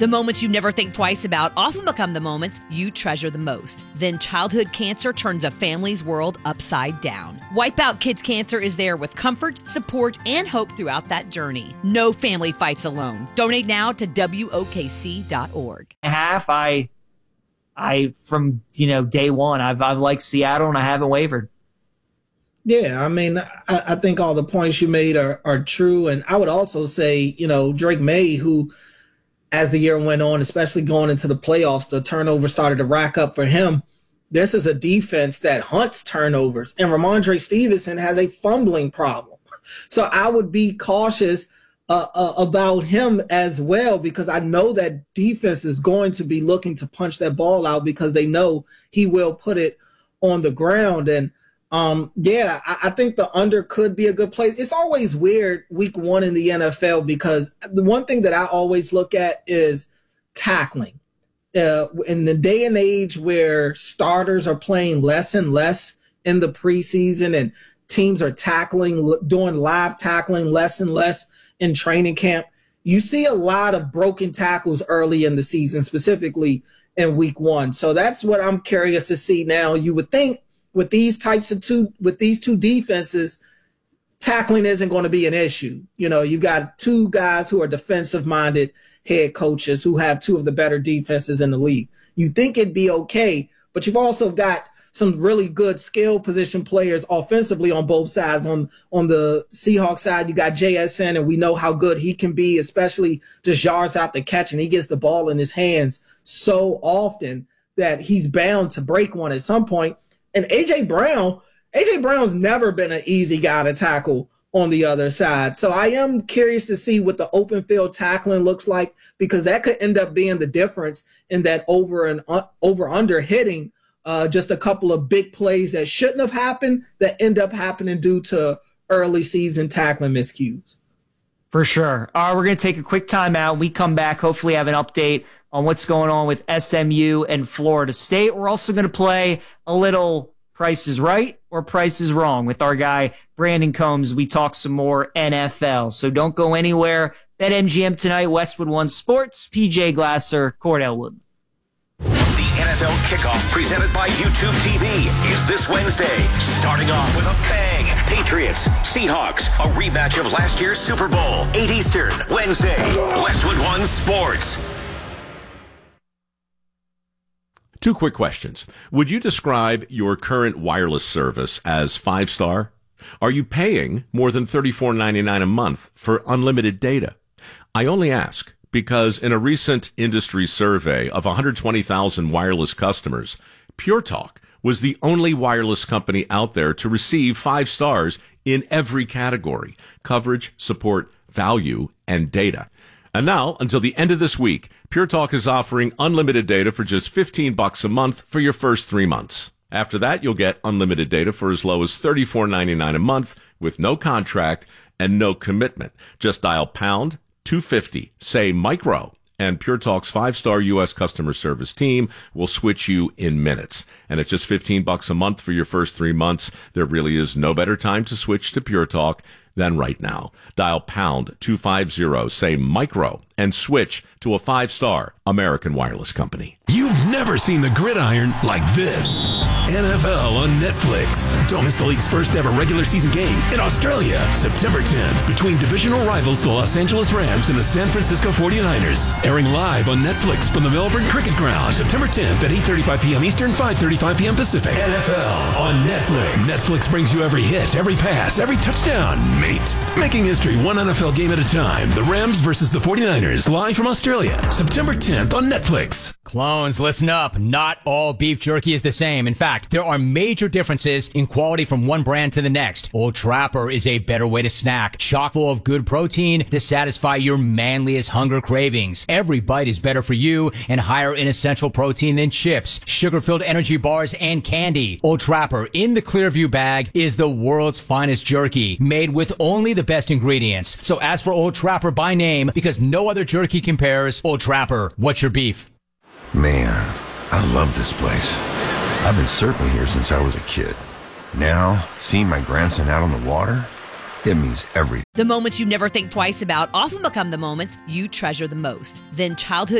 The moments you never think twice about often become the moments you treasure the most. Then childhood cancer turns a family's world upside down. Wipeout Kids Cancer is there with comfort, support, and hope throughout that journey. No family fights alone. Donate now to WOKC.org. I from day one, I've liked Seattle and I haven't wavered. Yeah, I mean, I think all the points you made are true, and I would also say, Drake May, who, as the year went on, especially going into the playoffs, the turnovers started to rack up for him. This is a defense that hunts turnovers, and Ramondre Stevenson has a fumbling problem. So I would be cautious about him as well, because I know that defense is going to be looking to punch that ball out because they know he will put it on the ground. And I think the under could be a good play. It's always weird week one in the NFL because the one thing that I always look at is tackling. In the day and age where starters are playing less and less in the preseason and teams are doing live tackling less and less in training camp, you see a lot of broken tackles early in the season, specifically in week one. So that's what I'm curious to see now. You would think with these two defenses, tackling isn't going to be an issue. You've got two guys who are defensive-minded head coaches who have two of the better defenses in the league. You think it'd be okay, but you've also got some really good skill position players offensively on both sides. On the Seahawks side, you got JSN, and we know how good he can be, especially just yards out the catch, and he gets the ball in his hands so often that he's bound to break one at some point. And A.J. Brown's never been an easy guy to tackle on the other side. So I am curious to see what the open field tackling looks like, because that could end up being the difference in that over-under hitting just a couple of big plays that shouldn't have happened that end up happening due to early season tackling miscues. For sure. All right, we're going to take a quick timeout. We come back, hopefully have an update on what's going on with SMU and Florida State. We're also going to play a little Price is Right or Price is Wrong with our guy, Brandon Combs. We talk some more NFL. So don't go anywhere. BetMGM tonight, Westwood One Sports, PJ Glasser, Cordell Wood. The NFL kickoff presented by YouTube TV is this Wednesday. Starting off with a bang. Patriots, Seahawks, a rematch of last year's Super Bowl. 8 Eastern, Wednesday. Westwood One Sports. Two quick questions. Would you describe your current wireless service as 5-star? Are you paying more than $34.99 a month for unlimited data? I only ask because in a recent industry survey of 120,000 wireless customers, Pure Talk was the only wireless company out there to receive 5 stars in every category: coverage, support, value, and data. And now, until the end of this week, Pure Talk is offering unlimited data for just $15 a month for your first 3 months. After that, you'll get unlimited data for as low as $34.99 a month with no contract and no commitment. Just dial pound 250, say micro, and Pure Talk's 5-star U.S. customer service team will switch you in minutes. And at just $15 a month for your first 3 months, there really is no better time to switch to Pure Talk than right now. Dial pound 250, say micro, and switch to a 5-star American wireless company. You've never seen the gridiron like this. NFL on Netflix. Don't miss the league's first ever regular season game in Australia, September 10th, between divisional rivals the Los Angeles Rams and the San Francisco 49ers. Airing live on Netflix from the Melbourne Cricket Ground, September 10th at 8:35 p.m. Eastern, 5:35 p.m. Pacific. NFL on Netflix. Netflix brings you every hit, every pass, every touchdown, mate. Making history one NFL game at a time. The Rams versus the 49ers, live from Australia, September 10th on Netflix. Clones, listen up. Not all beef jerky is the same. In fact, there are major differences in quality from one brand to the next. Old Trapper is a better way to snack, chock full of good protein to satisfy your manliest hunger cravings. Every bite is better for you and higher in essential protein than chips, sugar-filled energy bars, and candy. Old Trapper in the Clearview bag is the world's finest jerky, made with only the best ingredients. So ask for Old Trapper by name because no other jerky compares. Old Trapper, what's your beef? Man, I love this place. I've been surfing here since I was a kid. Now, seeing my grandson out on the water, it means everything. The moments you never think twice about often become the moments you treasure the most. Then childhood